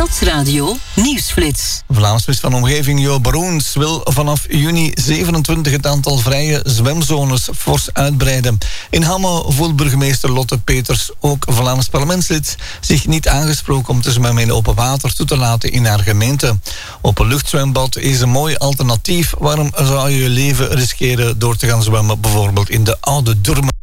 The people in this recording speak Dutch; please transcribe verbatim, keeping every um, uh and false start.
Stadsradio Nieuwsflits. Vlaamsmis van Omgeving Jo Baroens wil vanaf juni zevenentwintig het aantal vrije zwemzones fors uitbreiden. In Hamme voelt burgemeester Lotte Peters, ook Vlaams parlementslid, zich niet aangesproken om te zwemmen in open water toe te laten in haar gemeente. Openluchtzwembad is een mooi alternatief. Waarom zou je je leven riskeren door te gaan zwemmen, bijvoorbeeld in de Oude Durmen?